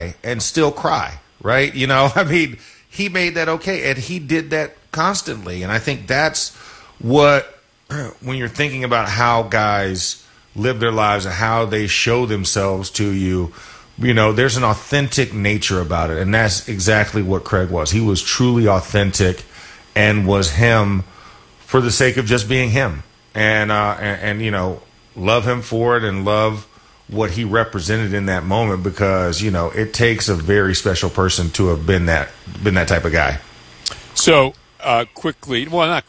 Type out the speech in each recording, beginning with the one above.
and still cry, right? I mean, he made that okay, and he did that constantly. And I think that's what, when you're thinking about how guys live their lives and how they show themselves to you, there's an authentic nature about it. And that's exactly what Craig was. He was truly authentic and was him for the sake of just being him. And love him for it and love what he represented in that moment, because it takes a very special person to have been that type of guy. So not quickly,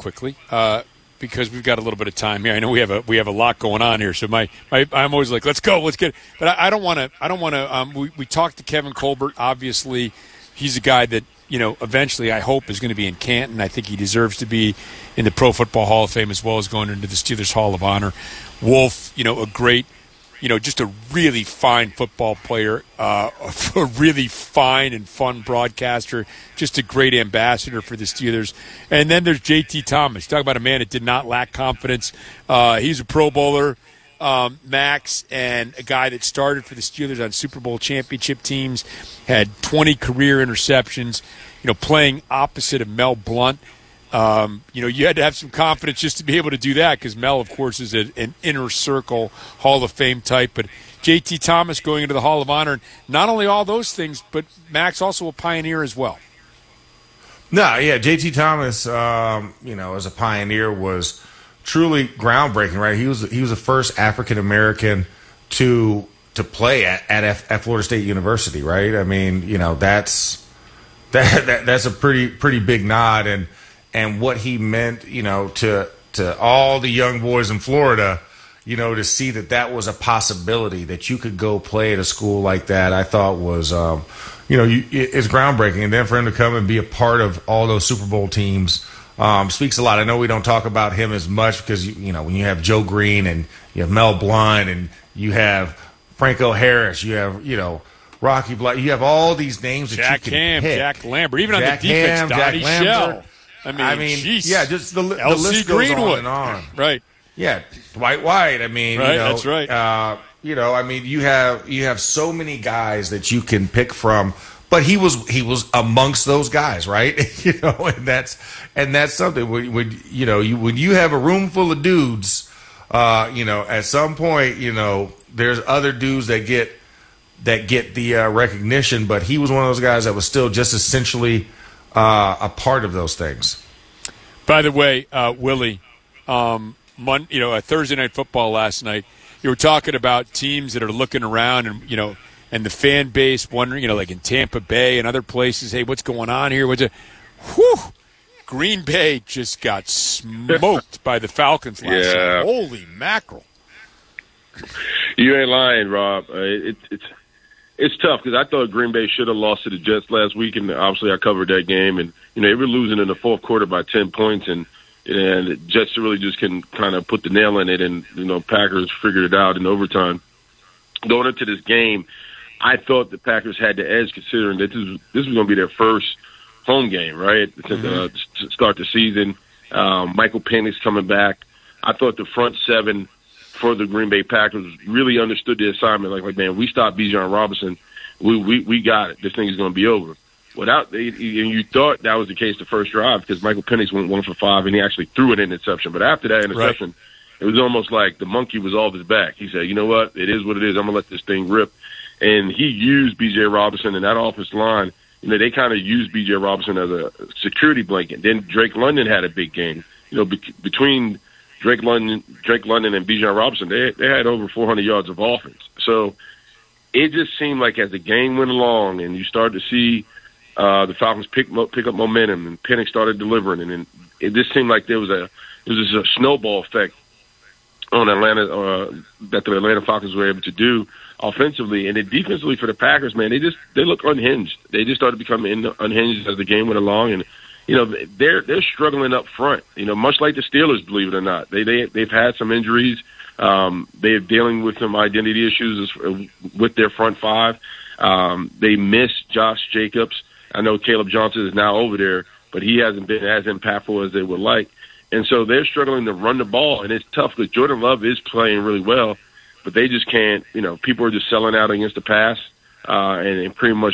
because we've got a little bit of time here. I know we have a lot going on here. So I'm always like, let's go, let's get it. But I don't want to. We talked to Kevin Colbert. Obviously, he's a guy that eventually I hope is going to be in Canton. I think he deserves to be in the Pro Football Hall of Fame as well as going into the Steelers Hall of Honor. Wolf, a great. Just a really fine football player, a really fine and fun broadcaster, just a great ambassador for the Steelers. And then there's J.T. Thomas. Talk about a man that did not lack confidence. He's a Pro Bowler, Max, and a guy that started for the Steelers on Super Bowl championship teams, had 20 career interceptions, playing opposite of Mel Blount. You had to have some confidence just to be able to do that, because Mel, of course, is an inner circle Hall of Fame type. But J.T. Thomas going into the Hall of Honor, and not only all those things, but Max also a pioneer as well. No, yeah, J.T. Thomas, as a pioneer was truly groundbreaking, right? He was the first African American to play at Florida State University, right? I mean, that's a pretty big nod, and what he meant, to all the young boys in Florida, to see that was a possibility, that you could go play at a school like that, I thought was, it's groundbreaking. And then for him to come and be a part of all those Super Bowl teams speaks a lot. I know we don't talk about him as much because, when you have Joe Green and you have Mel Blount and you have Franco Harris, you have, Rocky Blount, you have all these names that Jack you can Ham, pick. Jack Lambert, even Jack on the defense, Ham, Donnie Jack Shell. I mean, yeah, just the list goes on and on. Right. Yeah, Dwight White. I mean, right, that's right. I mean, you have so many guys that you can pick from, but he was amongst those guys, right? And that's something. When you have a room full of dudes, at some point, there's other dudes that get the recognition, but he was one of those guys that was still just essentially a part of those things. By the way, Willie, a Thursday Night Football last night, you were talking about teams that are looking around and, and the fan base wondering, like in Tampa Bay and other places, hey, what's going on here? Green Bay just got smoked by the Falcons last night. Holy mackerel. You ain't lying, Rob. It's tough because I thought Green Bay should have lost to the Jets last week, and obviously I covered that game. And they were losing in the fourth quarter by 10 points, and the Jets really just can kind of put the nail in it. And Packers figured it out in overtime. Going into this game, I thought the Packers had the edge, considering that this was going to be their first home game, right? To start the season. Michael Penix coming back. I thought the front seven for the Green Bay Packers really understood the assignment. Like man, we stopped Bijan Robinson. We got it. This thing is going to be over. And you thought that was the case the first drive because Michael Penix went 1 for 5 and he actually threw an interception. But after that interception, It was almost like the monkey was off his back. He said, you know what? It is what it is. I'm going to let this thing rip. And he used B.J. Robinson and that offensive line. They kind of used B.J. Robinson as a security blanket. Then Drake London had a big game. Between Drake London and Bijan Robinson, they had over 400 yards of offense. So it just seemed like as the game went along and you started to see the Falcons pick up momentum and Penix started delivering, and then it just seemed like there was a snowball effect on Atlanta that the Atlanta Falcons were able to do offensively. And then defensively for the Packers, man, they look unhinged. They just started becoming unhinged as the game went along, and they're struggling up front. Much like the Steelers, believe it or not, they've had some injuries. They're dealing with some identity issues with their front five. They miss Josh Jacobs. I know Caleb Johnson is now over there, but he hasn't been as impactful as they would like. And so they're struggling to run the ball, and it's tough because Jordan Love is playing really well, but they just can't. People are just selling out against the pass. and pretty much